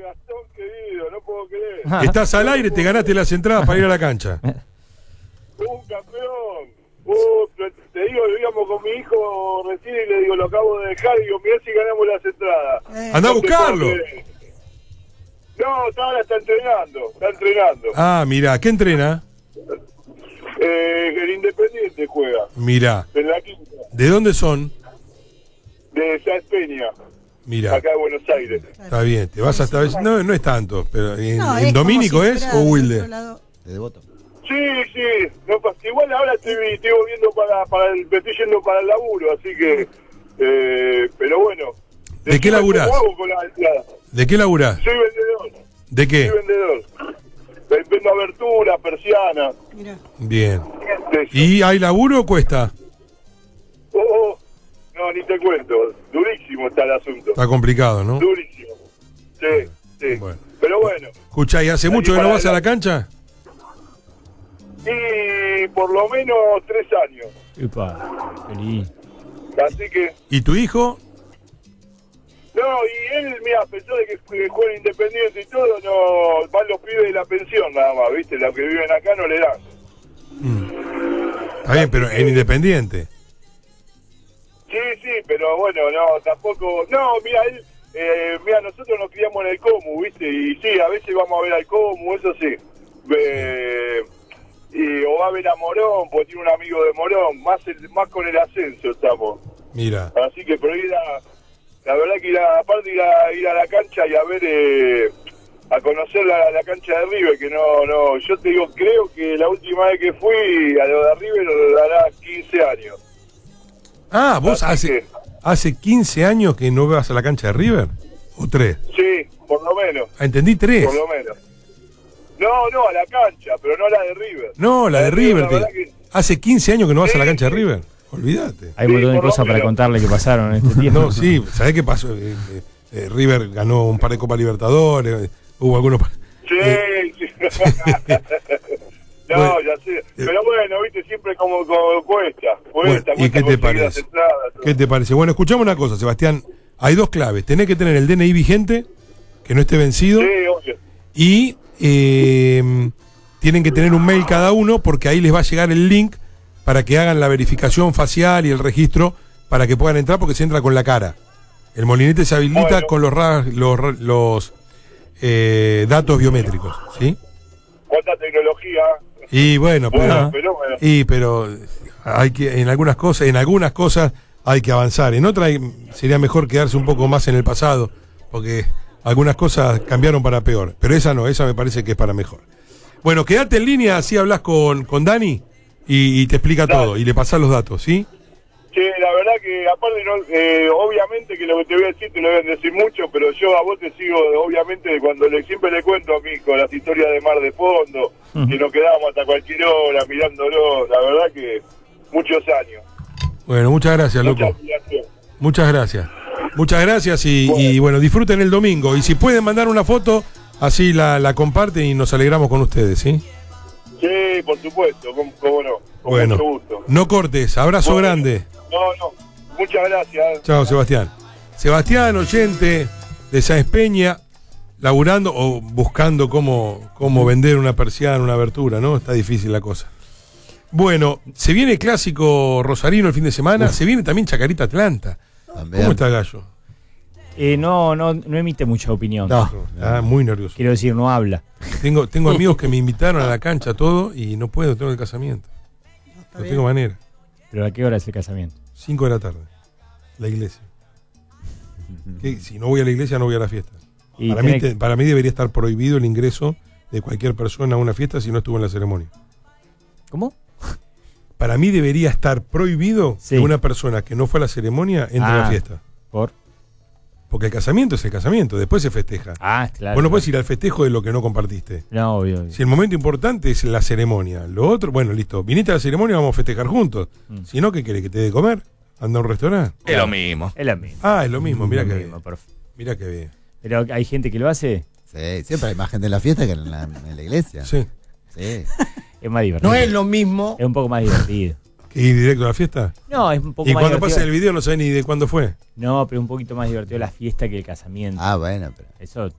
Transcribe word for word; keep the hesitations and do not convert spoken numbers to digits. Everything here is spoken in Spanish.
Gastón, querido, no puedo creer. Estás al aire, te ganaste las entradas para ir a la cancha. Un campeón. Uh, te digo, íbamos con mi hijo recién y le digo, lo acabo de dejar y digo, mirá si ganamos las entradas. Eh. Anda a buscarlo. No, ahora está entrenando, está entrenando. Ah, mirá, ¿qué entrena? Eh, el Independiente juega. Mirá. En la quinta. ¿De dónde son? De Sáenz Peña. Mirá. Acá de Buenos Aires. Está bien, te vas hasta... No, no es tanto, pero ¿en, No, en es Domínico como si es fuera o del Wilde? otro lado. De Devoto. Sí, sí. No, pues, igual ahora estoy, estoy viendo para, para el, me estoy yendo para el laburo, así que... Eh, pero bueno. ¿De qué laburás? ¿Cómo hago con la entrada? ¿De qué laburás? Soy vendedor. ¿De qué? Soy vendedor. Vendo abertura, persiana. Mirá. Bien. Eso. ¿Y hay laburo o cuesta? Oh, oh. No, ni te cuento. Durísimo está el asunto. Está complicado, ¿no? Durísimo. Sí, sí. Bueno. Pero bueno. Escuchá, ¿y hace Ahí mucho que para no vas a la adelante. cancha? Y por lo menos tres años. Upa, feliz. Así que... ¿Y tu hijo? No, y él, mira, pensó de que que juega Independiente y todo, no, van los pibes de la pensión nada más, ¿viste? Los que viven acá no le dan. Mm. Está bien, pero en Independiente. Sí, sí, pero bueno, no, tampoco... No, mira, él, eh, mira, nosotros nos criamos en el Comu, ¿viste? Y sí, a veces vamos a ver al Comu, eso sí. Eh, y, o va a ver a Morón, porque tiene un amigo de Morón, más, el, más con el ascenso estamos. Mira. Así que, pero ir a... La verdad que ir a, aparte ir a, ir a la cancha y a ver, eh, a conocer la, la cancha de River, que no, no, yo te digo, creo que la última vez que fui a lo de River hará quince años. Ah, ¿vos Así hace, que- hace quince años que no vas a la cancha de River? ¿O tres? Sí, por lo menos, Ah, entendí tres. por lo menos. No, no, a la cancha, pero no a la de River. No, la de River. la te- verdad que- Hace quince años que no vas Sí, a la cancha de sí. River. Olvídate. Hay un Sí, montón de por lo cosas para menos. contarle que pasaron en este tiempo. No, sí, ¿sabés qué pasó? Eh, eh, eh, River ganó un par de Copa Libertadores, eh, hubo algunos... pa- Sí, Eh, sí. No, Bueno, ya sé. Pero bueno, viste, siempre como, como cuesta. Bueno, Cuesta, ¿y cuesta qué te conseguir las parece? entradas, todo. ¿Qué te parece? Bueno, escuchame una cosa, Sebastián. Hay dos claves. Tenés que tener el D N I vigente, que no esté vencido, Sí, obvio. y eh, tienen que tener un mail cada uno, porque ahí les va a llegar el link para que hagan la verificación facial y el registro para que puedan entrar, porque se entra con la cara. El molinete se habilita Bueno. con los, ra- los, ra- los eh, datos biométricos, ¿sí? Cuánta tecnología. Y bueno, pero, Bueno, pero bueno. y pero hay que en algunas cosas, en algunas cosas hay que avanzar. En otras hay- sería mejor quedarse un poco más en el pasado, porque algunas cosas cambiaron para peor. Pero esa no, esa me parece que es para mejor. Bueno, quédate en línea, así hablas con, con Dani y, y te explica Dale. todo y le pasás los datos, ¿sí? Sí, la verdad que aparte, no, eh, obviamente que lo que te voy a decir te lo voy a decir mucho, pero yo a vos te sigo, obviamente, cuando le, siempre le cuento a mi hijo las historias de Mar de Fondo, Ujú. que nos quedábamos hasta cualquier hora mirándolo, la verdad que muchos años. Bueno, muchas gracias, Mucha loco. admiración. Muchas gracias. Muchas gracias y Bueno. y, bueno, disfruten el domingo. Y si pueden mandar una foto, así la, la comparten y nos alegramos con ustedes, ¿sí? Sí, por supuesto, cómo, cómo no, con Bueno, mucho gusto. no cortes. Abrazo Bueno. grande. No, no, muchas gracias. Chao, Sebastián. Sebastián, oyente de Sáenz Peña, laburando o buscando cómo, cómo vender una persiana, una abertura, ¿no? Está difícil la cosa. Bueno, se viene clásico rosarino el fin de semana, se viene también Chacarita Atlanta. También. ¿Cómo está Gallo? Eh, no, no, no emite mucha opinión. No. Ah, muy nervioso. Quiero decir, no habla. Tengo, tengo amigos que me invitaron a la cancha todo y no puedo, tengo el casamiento. No, está No bien. tengo manera. Pero ¿a qué hora es el casamiento? Cinco de la tarde. La iglesia. Que si no voy a la iglesia, no voy a la fiesta. Y Para mí, tenés- te- para mí debería estar prohibido el ingreso de cualquier persona a una fiesta si no estuvo en la ceremonia. ¿Cómo? Para mí debería estar prohibido Sí. que una persona que no fue a la ceremonia entre a la Ah. fiesta. ¿Por? Porque el casamiento es el casamiento, después se festeja. Ah, claro. Vos no claro. puedes ir al festejo de lo que no compartiste. No, obvio, obvio. Si el momento importante es la ceremonia, lo otro, bueno, listo. Viniste a la ceremonia, vamos a festejar juntos. Mm. Si no, ¿qué querés? ¿Que te dé de comer? ¿Anda a un restaurante? Es lo mismo. Es la misma. Ah, es lo mismo, mira Lo que mismo, bien. profe. Mira que bien. Pero hay gente que lo hace, Sí, siempre hay más gente en la fiesta que en la, en la iglesia. Sí. Sí. es más divertido. No es lo mismo. Es un poco más divertido. ¿Que ir directo a la fiesta? No, es un poco Y más cuando divertido. pasa el video no sabés ni de cuándo fue. No, pero un poquito más divertido la fiesta que el casamiento. Ah, bueno, pero. Eso